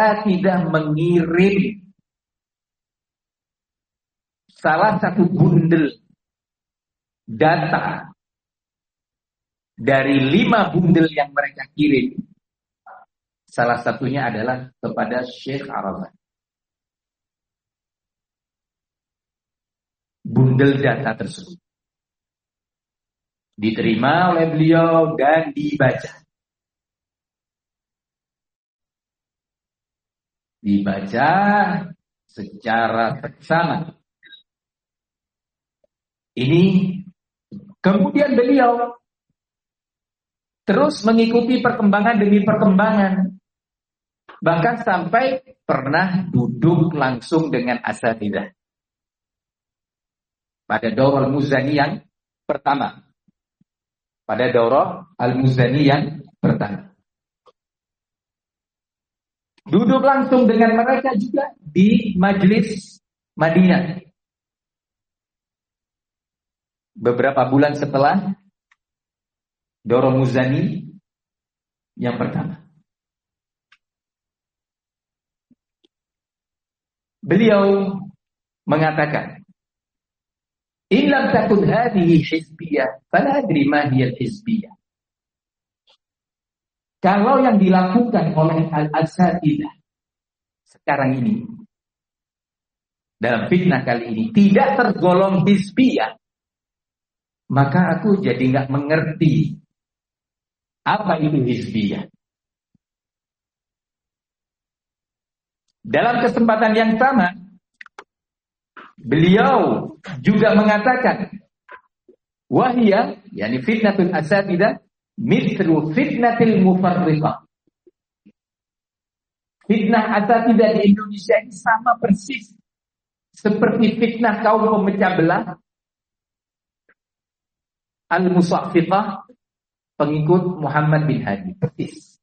asatidzah mengirim salah satu bundel data dari 5 bundel yang mereka kirim. Salah satunya adalah kepada Syekh Arafat. Bundel data tersebut diterima oleh beliau dan dibaca. Dibaca secara seksama. Ini kemudian beliau terus mengikuti perkembangan demi perkembangan. Bahkan sampai pernah duduk langsung dengan asatidzah. Pada Daurah Al-Muzani yang pertama. Pada Daurah Al-Muzani yang pertama. Duduk langsung dengan mereka juga di Majlis Madinah. Beberapa bulan setelah Daurah Muzani yang pertama. Beliau mengatakan, "In lam takun hadhihi hizbiyah, fala adri ma hiya al-hizbiyah." Kalau yang dilakukan oleh al-asatidzah sekarang ini, dalam fitnah kali ini, tidak tergolong hizbiyah, maka aku jadi nggak mengerti apa itu hizbiyah. Dalam kesempatan yang sama, beliau juga mengatakan, wahia, yakni fitnatul asatidzah, mithlu fitnatil mufarriqah. Fitnah asatidzah di Indonesia ini sama persis seperti fitnah kaum pemecah belah, al-musaffiqah, pengikut Muhammad bin Hadi, persis.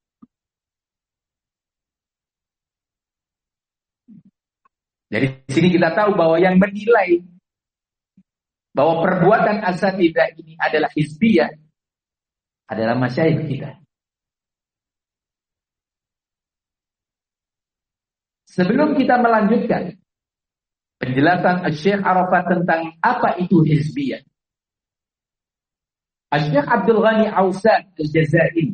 Dari sini kita tahu bahwa yang menilai bahwa perbuatan asatidzah ini adalah hizbiyah adalah masyayikh kita. Sebelum kita melanjutkan penjelasan Syekh Arafat tentang apa itu hizbiyah, Syekh Abdul Ghani Ausad Al-Jazairi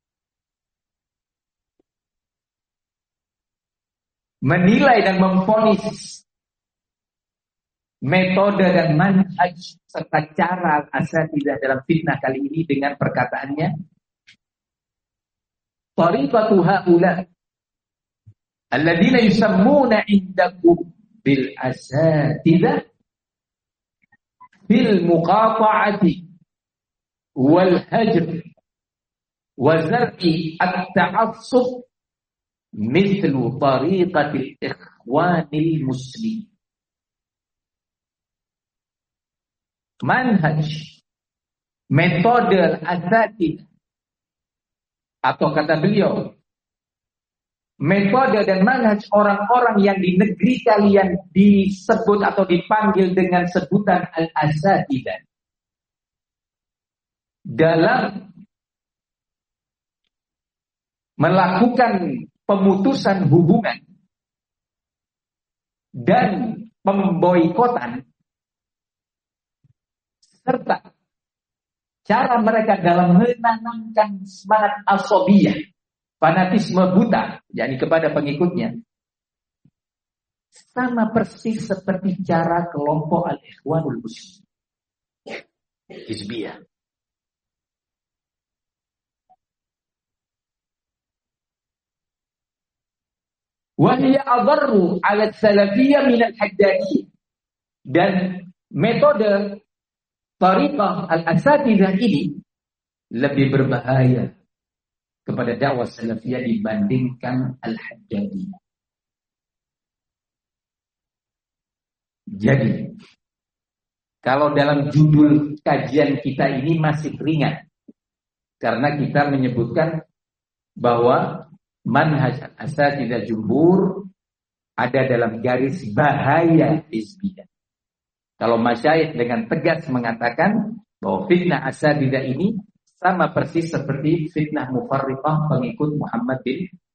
menilai dan memvonis metode dan manhaj serta cara asatidzah dalam fitnah kali ini dengan perkataannya, tariqatu haula alladziina yusammuna indakum bil asatidzah bil muqata'ati wal hajr wa zar'i at-ta'assub mithlu tariqatil ikhwanil muslim. Manhaj, metode asatidzah, atau kata beliau, metode dan manhaj orang-orang yang di negeri kalian disebut atau dipanggil dengan sebutan al-asatidzah dalam melakukan pemutusan hubungan dan pemboikotan, serta cara mereka dalam menanamkan semangat asobiyah, fanatisme buta, yakni kepada pengikutnya, sama persis seperti cara kelompok al-ikhwanul muslim, hizbiyah. Wa hiya adarru 'ala salafiyah min al-haddadiyah. Dan metode tariqah al-asatidzah ini lebih berbahaya kepada dakwah salafiyah dibandingkan al-haddadiyah. Jadi, kalau dalam judul kajian kita ini masih ringan, karena kita menyebutkan bahwa manhaj asatidzah jumhur ada dalam garis bahaya hizbiyah. Kalau masyayikh dengan tegas mengatakan bahwa fitnah asatidzah ini sama persis seperti fitnah mufarriqah pengikut Muhammad bin